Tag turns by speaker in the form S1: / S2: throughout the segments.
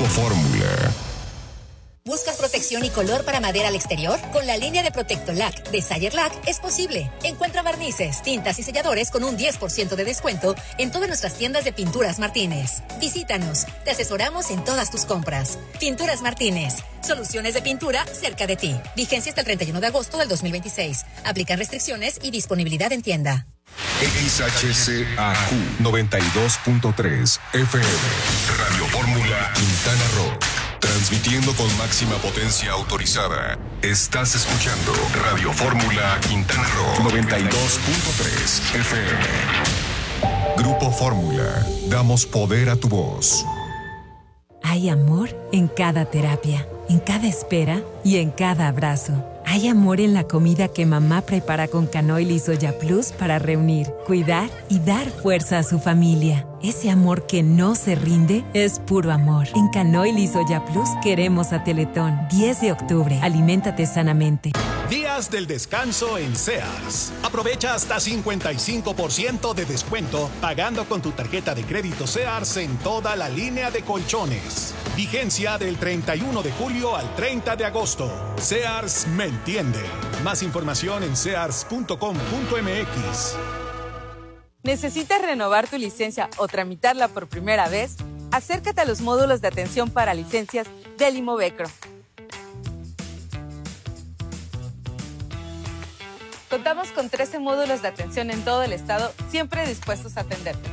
S1: Grupo Fórmula.
S2: ¿Buscas protección y color para madera al exterior? Con la línea de Protectolac de Sayerlac es posible. Encuentra barnices, tintas y selladores con un 10% de descuento en todas nuestras tiendas de Pinturas Martínez. Visítanos, te asesoramos en todas tus compras. Pinturas Martínez, soluciones de pintura cerca de ti. Vigencia hasta el 31 de agosto del 2026. Aplican restricciones y disponibilidad en tienda.
S1: XHCAQ 92.3 FM. Radio Fórmula Quintana Roo. Transmitiendo con máxima potencia autorizada. Estás escuchando Radio Fórmula Quintana Roo 92.3 FM. Grupo Fórmula. Damos poder a tu voz.
S3: Hay amor en cada terapia, en cada espera y en cada abrazo. Hay amor en la comida que mamá prepara con Canoil y Soya Plus para reunir, cuidar y dar fuerza a su familia. Ese amor que no se rinde es puro amor. En Canoil y Soya Plus queremos a Teletón. 10 de octubre. Aliméntate sanamente.
S4: Días del descanso en Sears. Aprovecha hasta 55% de descuento pagando con tu tarjeta de crédito Sears en toda la línea de colchones. Vigencia del 31 de julio al 30 de agosto. Sears me entiende. Más información en sears.com.mx.
S5: ¿Necesitas renovar tu licencia o tramitarla por primera vez? Acércate a los módulos de atención para licencias del Imovecro. Contamos con 13 módulos de atención en todo el estado, siempre dispuestos a atenderte.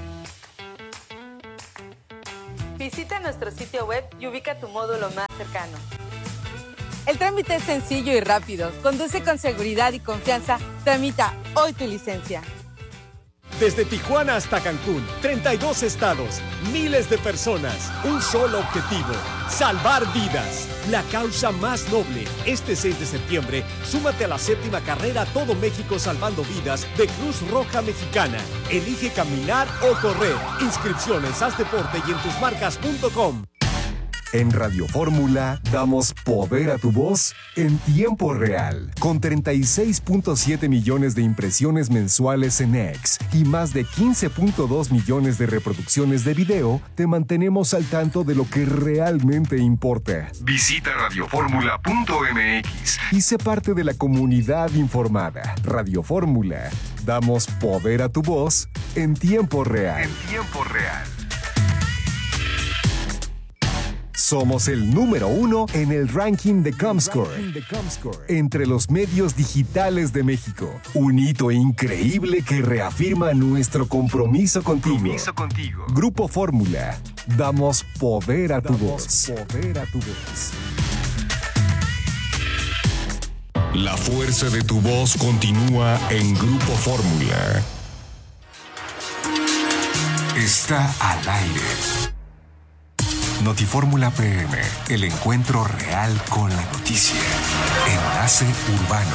S5: Visita nuestro sitio web y ubica tu módulo más cercano. El trámite es sencillo y rápido. Conduce con seguridad y confianza. Tramita hoy tu licencia.
S6: Desde Tijuana hasta Cancún, 32 estados, miles de personas, un solo objetivo, salvar vidas. La causa más noble. Este 6 de septiembre, súmate a la 7ª carrera Todo México Salvando Vidas de Cruz Roja Mexicana. Elige caminar o correr. Inscripciones, haz deporte y en tusmarcas.com.
S1: En Radio Fórmula damos poder a tu voz en tiempo real. Con 36.7 millones de impresiones mensuales en X y más de 15.2 millones de reproducciones de video, te mantenemos al tanto de lo que realmente importa. Visita radioformula.mx y sé parte de la comunidad informada. Radio Fórmula. Damos poder a tu voz en tiempo real. En tiempo real. Somos el número 1 en el ranking de Comscore entre los medios digitales de México. Un hito increíble que reafirma nuestro compromiso contigo. Grupo Fórmula. Damos poder a tu voz. La fuerza de tu voz continúa en Grupo Fórmula. Está al aire. Notifórmula PM, el encuentro real con la noticia. Enlace Urbano.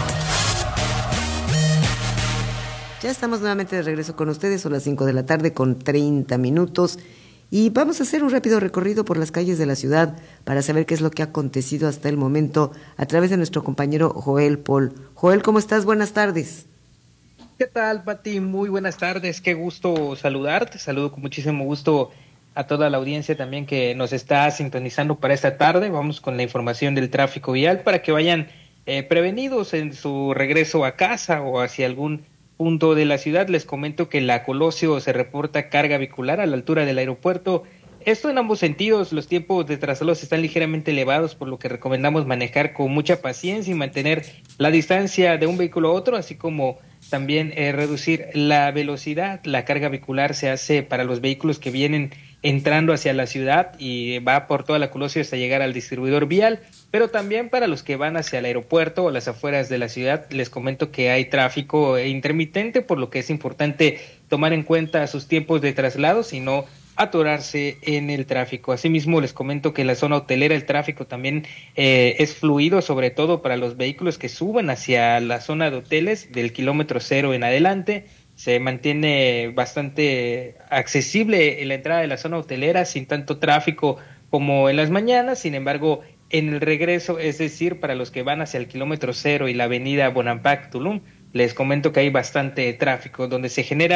S7: Ya estamos nuevamente de regreso con ustedes, son las 5 de la tarde con 30 minutos y vamos a hacer un rápido recorrido por las calles de la ciudad para saber qué es lo que ha acontecido hasta el momento a través de nuestro compañero Joel Paul. Joel, ¿cómo estás? Buenas tardes.
S8: ¿Qué tal, Pati? Muy buenas tardes, qué gusto saludarte, saludo con muchísimo gusto a toda la audiencia también que nos está sintonizando para esta tarde. Vamos con la información del tráfico vial para que vayan prevenidos en su regreso a casa o hacia algún punto de la ciudad. Les comento que en la Colosio se reporta carga vehicular a la altura del aeropuerto. Esto en ambos sentidos, los tiempos de traslados están ligeramente elevados, por lo que recomendamos manejar con mucha paciencia y mantener la distancia de un vehículo a otro, así como también reducir la velocidad. La carga vehicular se hace para los vehículos que vienen entrando hacia la ciudad y va por toda la Colosio hasta llegar al distribuidor vial, pero también para los que van hacia el aeropuerto o las afueras de la ciudad. Les comento que hay tráfico intermitente, por lo que es importante tomar en cuenta sus tiempos de traslados y no atorarse en el tráfico. Asimismo, les comento que en la zona hotelera el tráfico también es fluido, sobre todo para los vehículos que suban hacia la zona de hoteles del kilómetro 0 en adelante. Se mantiene bastante accesible en la entrada de la zona hotelera sin tanto tráfico como en las mañanas. Sin embargo, en el regreso, es decir, para los que van hacia el kilómetro 0 y la avenida Bonampak Tulum, les comento que hay bastante tráfico, donde se genera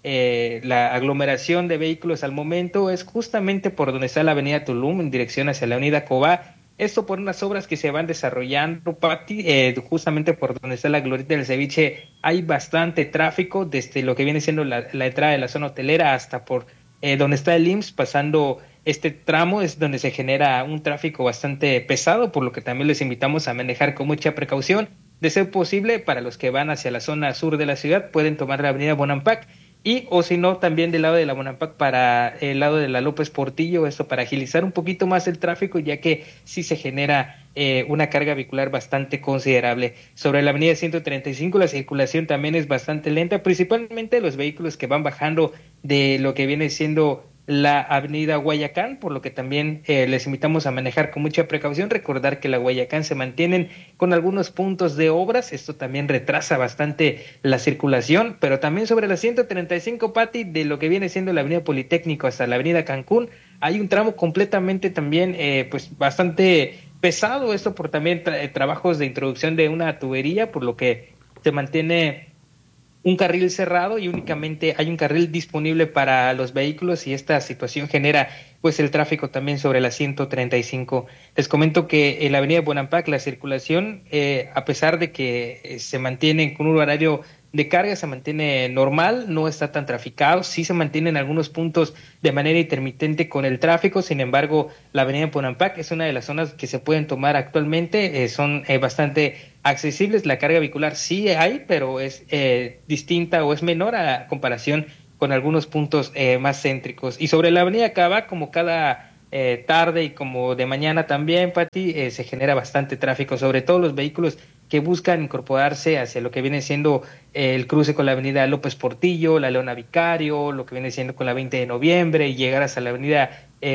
S8: la aglomeración de vehículos al momento es justamente por donde está la avenida Tulum en dirección hacia la avenida Cobá. Esto por unas obras que se van desarrollando, Pati, justamente por donde está la Glorieta del Ceviche hay bastante tráfico desde lo que viene siendo la entrada de la zona hotelera hasta por donde está el IMSS, pasando este tramo es donde se genera un tráfico bastante pesado, por lo que también les invitamos a manejar con mucha precaución. De ser posible, para los que van hacia la zona sur de la ciudad, pueden tomar la avenida Bonampak y o si no, también del lado de la Bonampak para el lado de la López Portillo, esto para agilizar un poquito más el tráfico, ya que sí se genera una carga vehicular bastante considerable. Sobre la avenida 135 la circulación también es bastante lenta, principalmente los vehículos que van bajando de lo que viene siendo la avenida Guayacán, por lo que también les invitamos a manejar con mucha precaución. Recordar que la Guayacán se mantienen con algunos puntos de obras, esto también retrasa bastante la circulación, pero también sobre la 135, Pati, de lo que viene siendo la avenida Politécnico hasta la avenida Cancún, hay un tramo completamente también pues bastante pesado, esto por también trabajos de introducción de una tubería, por lo que se mantiene un carril cerrado y únicamente hay un carril disponible para los vehículos y esta situación genera pues el tráfico también sobre la 135. Les comento que en la avenida Bonampak la circulación, a pesar de que se mantiene con un horario de carga, se mantiene normal, no está tan traficado, sí se mantiene en algunos puntos de manera intermitente con el tráfico. Sin embargo, la avenida Bonampak es una de las zonas que se pueden tomar actualmente, son bastante accesibles. La carga vehicular sí hay, pero es distinta o es menor a comparación con algunos puntos más céntricos. Y sobre la avenida Cava, como cada tarde y como de mañana también, Pati, se genera bastante tráfico, sobre todo los vehículos que buscan incorporarse hacia lo que viene siendo el cruce con la avenida López Portillo, la Leona Vicario, lo que viene siendo con la 20 de noviembre y llegar hasta la avenida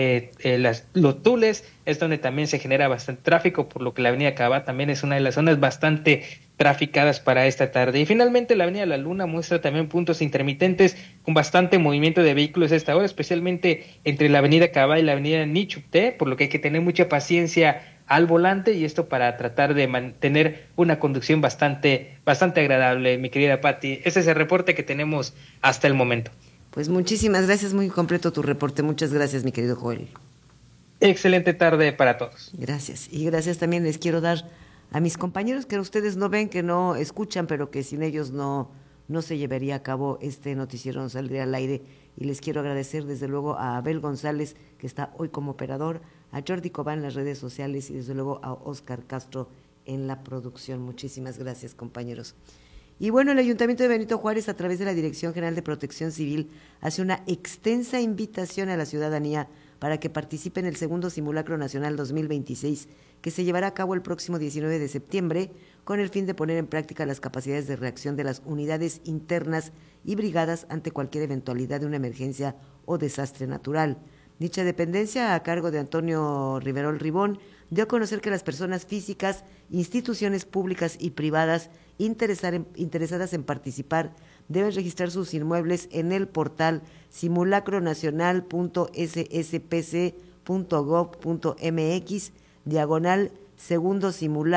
S8: Los Tules, es donde también se genera bastante tráfico, por lo que la avenida Cava también es una de las zonas bastante traficadas para esta tarde. Y finalmente la avenida La Luna muestra también puntos intermitentes con bastante movimiento de vehículos a esta hora, especialmente entre la avenida Cava y la avenida Nichupté, por lo que hay que tener mucha paciencia al volante y esto para tratar de mantener una conducción bastante agradable, mi querida Patti. Ese es el reporte que tenemos hasta el momento.
S7: Pues muchísimas gracias, muy completo tu reporte. Muchas gracias, mi querido Joel.
S8: Excelente tarde para todos.
S7: Gracias. Y gracias también les quiero dar a mis compañeros que ustedes no ven, que no escuchan, pero que sin ellos no se llevaría a cabo este noticiero, no saldría al aire. Y les quiero agradecer desde luego a Abel González, que está hoy como operador, a Jordi Cobán en las redes sociales y desde luego a Óscar Castro en la producción. Muchísimas gracias, compañeros. Y bueno, el Ayuntamiento de Benito Juárez, a través de la Dirección General de Protección Civil, hace una extensa invitación a la ciudadanía para que participe en el segundo Simulacro Nacional 2026, que se llevará a cabo el próximo 19 de septiembre, con el fin de poner en práctica las capacidades de reacción de las unidades internas y brigadas ante cualquier eventualidad de una emergencia o desastre natural. Dicha dependencia, a cargo de Antonio Riverol Ribón, dio a conocer que las personas físicas, instituciones públicas y privadas interesadas en participar deben registrar sus inmuebles en el portal simulacronacional.sspc.gov.mx /segundo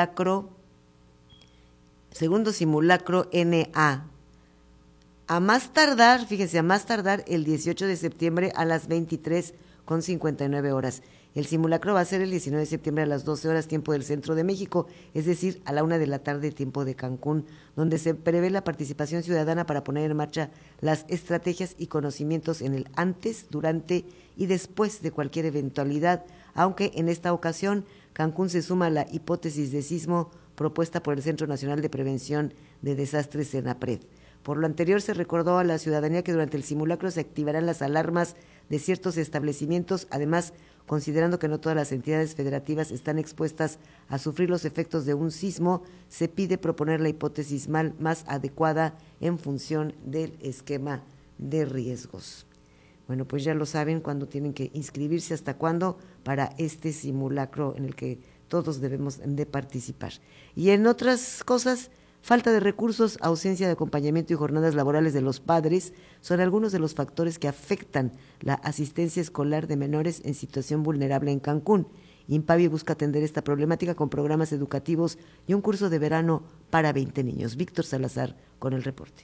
S7: simulacro NA. A más tardar el 18 de septiembre a las 23:59 horas. El simulacro va a ser el 19 de septiembre a las 12 horas, tiempo del Centro de México, es decir, a la 1 de la tarde, tiempo de Cancún, donde se prevé la participación ciudadana para poner en marcha las estrategias y conocimientos en el antes, durante y después de cualquier eventualidad, aunque en esta ocasión Cancún se suma a la hipótesis de sismo propuesta por el Centro Nacional de Prevención de Desastres, CENAPRED. Por lo anterior, se recordó a la ciudadanía que durante el simulacro se activarán las alarmas de ciertos establecimientos, además, considerando que no todas las entidades federativas están expuestas a sufrir los efectos de un sismo, se pide proponer la hipótesis más adecuada en función del esquema de riesgos. Bueno, pues ya lo saben cuándo tienen que inscribirse, hasta cuándo, para este simulacro en el que todos debemos de participar. Y en otras cosas, falta de recursos, ausencia de acompañamiento y jornadas laborales de los padres son algunos de los factores que afectan la asistencia escolar de menores en situación vulnerable en Cancún. Impavi busca atender esta problemática con programas educativos y un curso de verano para 20 niños. Víctor Salazar con el reporte.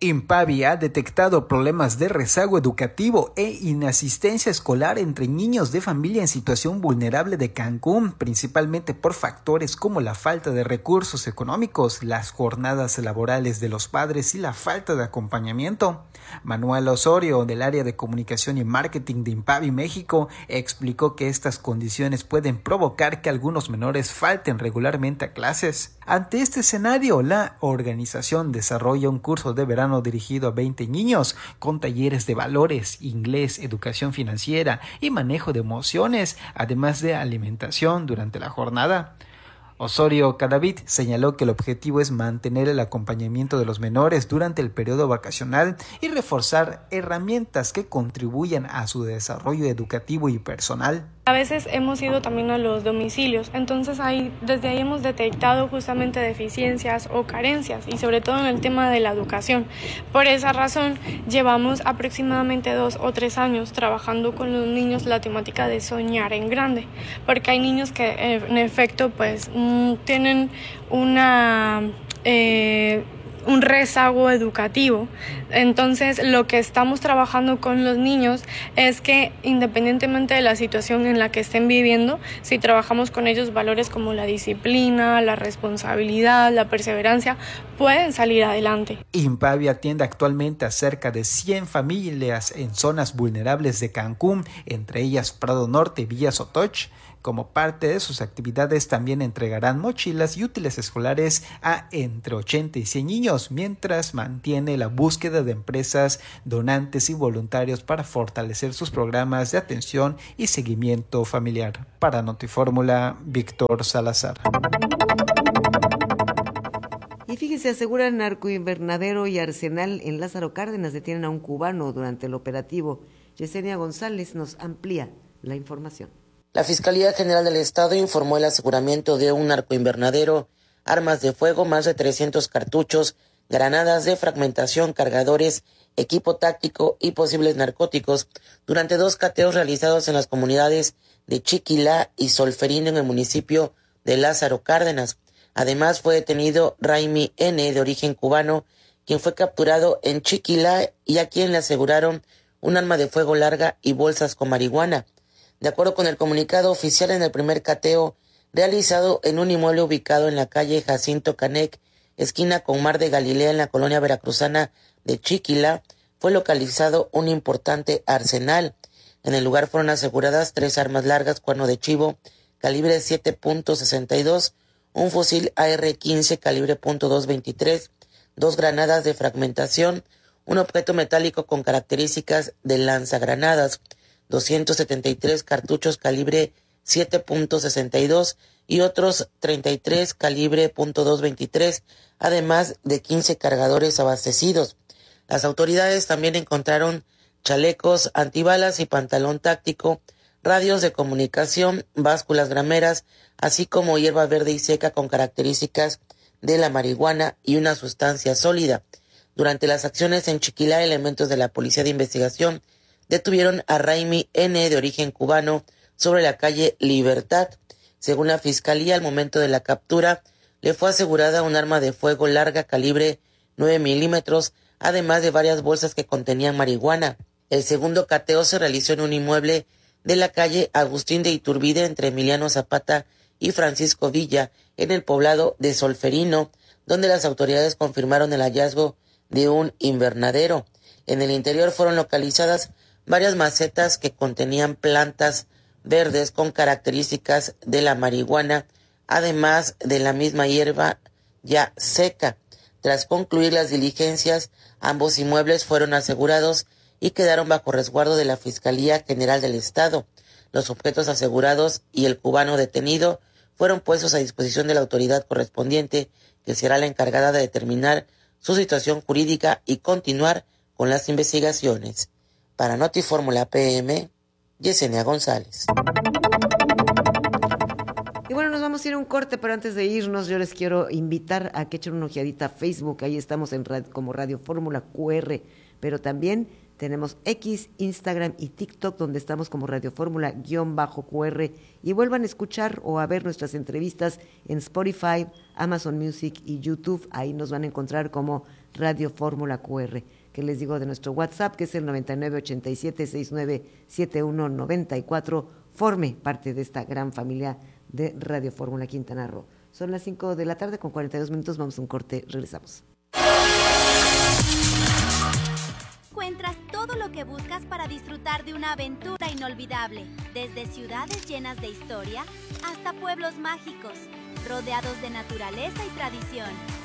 S9: INPAVI ha detectado problemas de rezago educativo e inasistencia escolar entre niños de familia en situación vulnerable de Cancún, principalmente por factores como la falta de recursos económicos, las jornadas laborales de los padres y la falta de acompañamiento. Manuel Osorio, del área de comunicación y marketing de INPAVI México, explicó que estas condiciones pueden provocar que algunos menores falten regularmente a clases. Ante este escenario, la organización desarrolla un curso de verano dirigido a 20 niños con talleres de valores, inglés, educación financiera y manejo de emociones, además de alimentación durante la jornada. Osorio Cadavid señaló que el objetivo es mantener el acompañamiento de los menores durante el periodo vacacional y reforzar herramientas que contribuyan a su desarrollo educativo y personal.
S10: A veces hemos ido también a los domicilios, entonces desde ahí hemos detectado justamente deficiencias o carencias y sobre todo en el tema de la educación. Por esa razón llevamos aproximadamente 2 o 3 años trabajando con los niños la temática de soñar en grande, porque hay niños que en efecto pues tienen un rezago educativo. Entonces lo que estamos trabajando con los niños es que independientemente de la situación en la que estén viviendo, si trabajamos con ellos valores como la disciplina, la responsabilidad, la perseverancia, pueden salir adelante.
S9: INPAVI atiende actualmente a cerca de 100 familias en zonas vulnerables de Cancún, entre ellas Prado Norte y Villa Sotoch. Como parte de sus actividades también entregarán mochilas y útiles escolares a entre 80 y 100 niños, mientras mantiene la búsqueda de empresas, donantes y voluntarios para fortalecer sus programas de atención y seguimiento familiar. Para Notifórmula, Víctor Salazar.
S7: Y fíjense, aseguran Narcoinvernadero y Arsenal en Lázaro Cárdenas detienen a un cubano durante el operativo. Yesenia González nos amplía la información.
S11: La Fiscalía General del Estado informó el aseguramiento de un narcoinvernadero, armas de fuego, más de 300 cartuchos, granadas de fragmentación, cargadores, equipo táctico y posibles narcóticos durante 2 cateos realizados en las comunidades de Chiquilá y Solferino en el municipio de Lázaro Cárdenas. Además fue detenido Raimi N., de origen cubano, quien fue capturado en Chiquilá y a quien le aseguraron un arma de fuego larga y bolsas con marihuana. De acuerdo con el comunicado oficial, en el primer cateo realizado en un inmueble ubicado en la calle Jacinto Canec, esquina con Mar de Galilea, en la colonia veracruzana de Chiquilá, fue localizado un importante arsenal. En el lugar fueron aseguradas 3 armas largas, cuerno de chivo, calibre 7.62, un fusil AR-15 calibre .223, 2 granadas de fragmentación, un objeto metálico con características de lanzagranadas, 273 cartuchos calibre 7.62 y otros 33 calibre .223, además de 15 cargadores abastecidos. Las autoridades también encontraron chalecos antibalas y pantalón táctico, radios de comunicación, básculas grameras, así como hierba verde y seca con características de la marihuana y una sustancia sólida. Durante las acciones en Chiquilá, elementos de la Policía de Investigación detuvieron a Raimi N., de origen cubano, sobre la calle Libertad. Según la Fiscalía, al momento de la captura, le fue asegurada un arma de fuego larga calibre 9 milímetros, además de varias bolsas que contenían marihuana. El segundo cateo se realizó en un inmueble de la calle Agustín de Iturbide, entre Emiliano Zapata y Francisco Villa, en el poblado de Solferino, donde las autoridades confirmaron el hallazgo de un invernadero. En el interior fueron localizadas varias macetas que contenían plantas verdes con características de la marihuana, además de la misma hierba ya seca. Tras concluir las diligencias, ambos inmuebles fueron asegurados y quedaron bajo resguardo de la Fiscalía General del Estado. Los objetos asegurados y el cubano detenido fueron puestos a disposición de la autoridad correspondiente, que será la encargada de determinar su situación jurídica y continuar con las investigaciones. Para Notifórmula PM, Yesenia González.
S7: Y bueno, nos vamos a ir a un corte, pero antes de irnos yo les quiero invitar a que echen una ojeadita a Facebook. Ahí estamos como Radio Fórmula QR, pero también Tenemos X, Instagram y TikTok, donde estamos como Radio Fórmula-QR. Y vuelvan a escuchar o a ver nuestras entrevistas en Spotify, Amazon Music y YouTube. Ahí nos van a encontrar como Radio Fórmula QR. Que les digo de nuestro WhatsApp, que es el 9987697194. Forme parte de esta gran familia de Radio Fórmula Quintana Roo. Son las 5 de la tarde con 42 minutos. Vamos a un corte, regresamos.
S12: Encuentras todo lo que buscas para disfrutar de una aventura inolvidable, desde ciudades llenas de historia hasta pueblos mágicos, rodeados de naturaleza y tradición.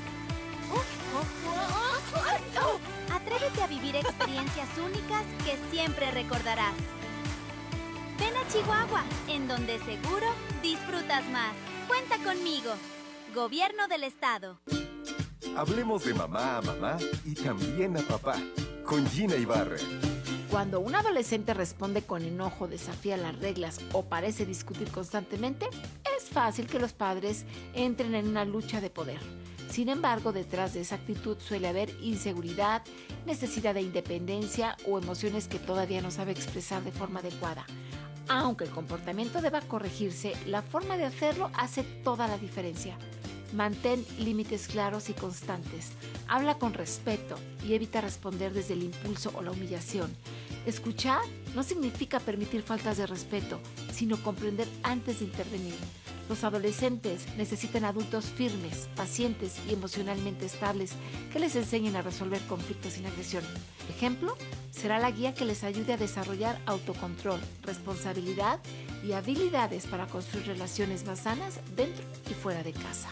S12: Atrévete a vivir experiencias únicas que siempre recordarás. Ven a Chihuahua, en donde seguro disfrutas más. Cuenta conmigo. Gobierno del Estado.
S1: Hablemos de mamá a mamá y también a papá, con Gina Ibarra.
S13: Cuando un adolescente responde con enojo, desafía las reglas o parece discutir constantemente, es fácil que los padres entren en una lucha de poder. Sin embargo, detrás de esa actitud suele haber inseguridad, necesidad de independencia o emociones que todavía no sabe expresar de forma adecuada. Aunque el comportamiento deba corregirse, la forma de hacerlo hace toda la diferencia. Mantén límites claros y constantes. Habla con respeto y evita responder desde el impulso o la humillación. Escuchar no significa permitir faltas de respeto, sino comprender antes de intervenir. Los adolescentes necesitan adultos firmes, pacientes y emocionalmente estables que les enseñen a resolver conflictos sin agresión. Ejemplo, será la guía que les ayude a desarrollar autocontrol, responsabilidad y habilidades para construir relaciones más sanas dentro y fuera de casa.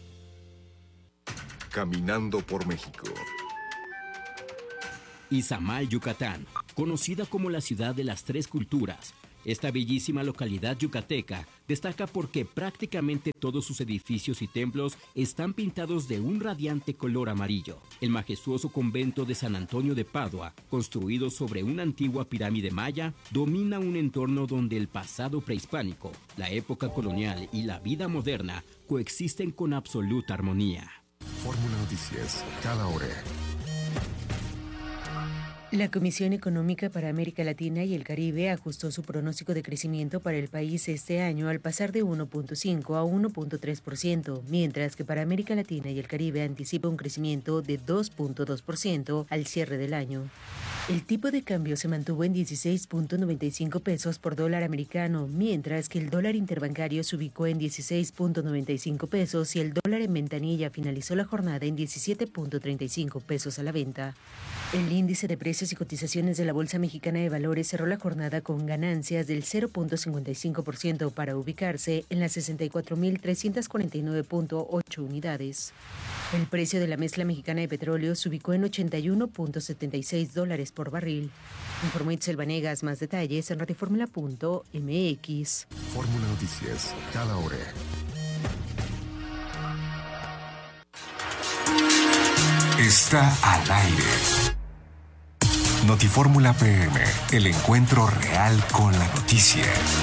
S1: Caminando por México.
S14: Izamal, Yucatán, conocida como la ciudad de las tres culturas. Esta bellísima localidad yucateca destaca porque prácticamente todos sus edificios y templos están pintados de un radiante color amarillo. El majestuoso convento de San Antonio de Padua, construido sobre una antigua pirámide maya, domina un entorno donde el pasado prehispánico, la época colonial y la vida moderna coexisten con absoluta armonía.
S1: Fórmula Noticias, cada hora.
S15: La Comisión Económica para América Latina y el Caribe ajustó su pronóstico de crecimiento para el país este año al pasar de 1.5 a 1.3%, mientras que para América Latina y el Caribe anticipa un crecimiento de 2.2% al cierre del año. El tipo de cambio se mantuvo en 16.95 pesos por dólar americano, mientras que el dólar interbancario se ubicó en 16.95 pesos y el dólar en ventanilla finalizó la jornada en 17.35 pesos a la venta. El índice de precios y cotizaciones de la Bolsa Mexicana de Valores cerró la jornada con ganancias del 0.55% para ubicarse en las 64.349.8 unidades. El precio de la mezcla mexicana de petróleo se ubicó en $81.76 por barril. Informó Itzel Vanegas. Más detalles en radioformula.mx.
S1: Fórmula Noticias, cada hora. Está al aire. Notifórmula PM, el encuentro real con la noticia.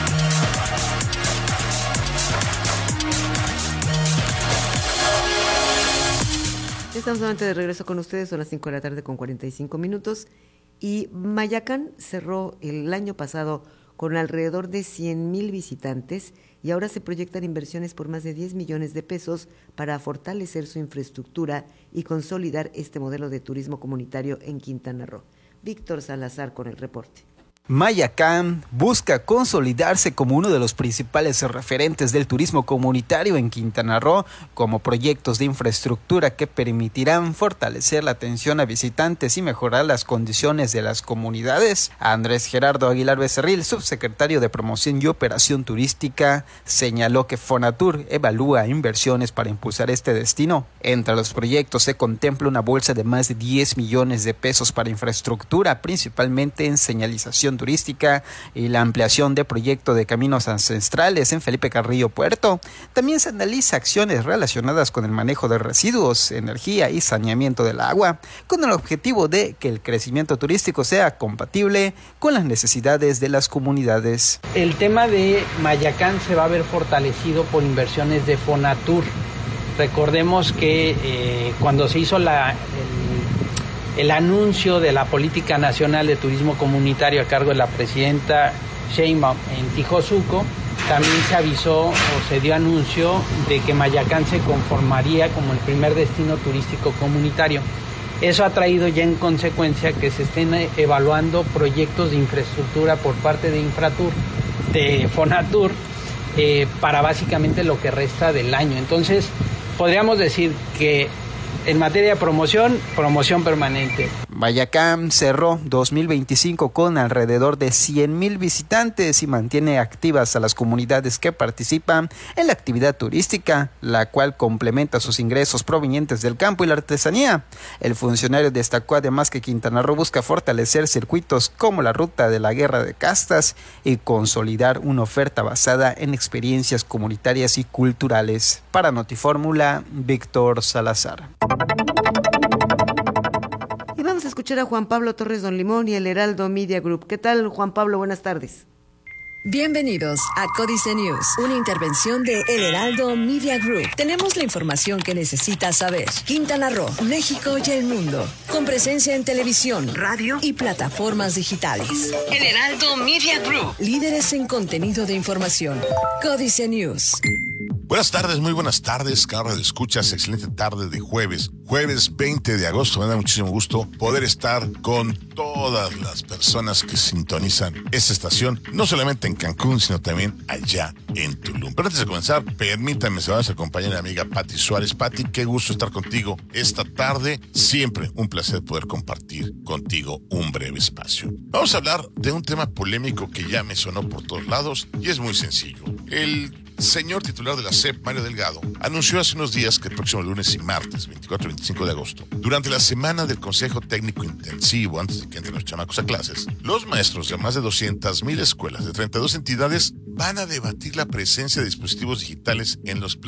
S7: Estamos nuevamente de regreso con ustedes, son las 5 de la tarde con 45 minutos. Y Mayacán cerró el año pasado con alrededor de 100,000 visitantes y ahora se proyectan inversiones por más de 10 millones de pesos para fortalecer su infraestructura y consolidar este modelo de turismo comunitario en Quintana Roo. Víctor Salazar con el reporte.
S9: Mayacán busca consolidarse como uno de los principales referentes del turismo comunitario en Quintana Roo, como proyectos de infraestructura que permitirán fortalecer la atención a visitantes y mejorar las condiciones de las comunidades. Andrés Gerardo Aguilar Becerril, subsecretario de Promoción y Operación Turística, señaló que Fonatur evalúa inversiones para impulsar este destino. Entre los proyectos se contempla una bolsa de más de 10 millones de pesos para infraestructura, principalmente en señalización turística y la ampliación de proyecto de caminos ancestrales en Felipe Carrillo Puerto. También se analiza acciones relacionadas con el manejo de residuos, energía y saneamiento del agua, con el objetivo de que el crecimiento turístico sea compatible con las necesidades de las comunidades.
S16: El tema de Mayacán se va a ver fortalecido por inversiones de Fonatur. Recordemos que cuando se hizo el anuncio de la Política Nacional de Turismo Comunitario a cargo de la presidenta Sheinbaum en Tijosuco, también se avisó o se dio anuncio de que Mayacán se conformaría como el primer destino turístico comunitario. Eso ha traído ya en consecuencia que se estén evaluando proyectos de infraestructura por parte de Infratur, de Fonatur, para básicamente lo que resta del año. Entonces, podríamos decir que en materia de promoción permanente.
S9: Mayacán cerró 2025 con alrededor de 100,000 visitantes y mantiene activas a las comunidades que participan en la actividad turística, la cual complementa sus ingresos provenientes del campo y la artesanía. El funcionario destacó además que Quintana Roo busca fortalecer circuitos como la Ruta de la Guerra de Castas y consolidar una oferta basada en experiencias comunitarias y culturales. Para Notifórmula, Víctor Salazar.
S7: Y vamos a escuchar a Juan Pablo Torres Don Limón y el Heraldo Media Group. ¿Qué tal, Juan Pablo? Buenas tardes.
S17: Bienvenidos a Códice News, una intervención de El Heraldo Media Group. Tenemos la información que necesitas saber. Quintana Roo, México y el mundo, con presencia en televisión, radio y plataformas digitales. El Heraldo Media Group, líderes en contenido de información. Códice News.
S18: Buenas tardes, muy buenas tardes, cara de escuchas, excelente tarde de jueves 20 de agosto. Me da muchísimo gusto poder estar con todas las personas que sintonizan esta estación, no solamente en Cancún, sino también allá en Tulum. Pero antes de comenzar, permítanme saludar a su compañera y amiga Pati Suárez. Pati, qué gusto estar contigo esta tarde. Siempre un placer poder compartir contigo un breve espacio. Vamos a hablar de un tema polémico que ya me sonó por todos lados y es muy sencillo. El señor titular de la SEP, Mario Delgado, anunció hace unos días que el próximo lunes y martes, 24 y 25 de agosto, durante la semana del Consejo Técnico Intensivo, antes de que entren los chamacos a clases, los maestros de más de 200,000 escuelas de 32 entidades van a debatir la presencia de dispositivos digitales en los planes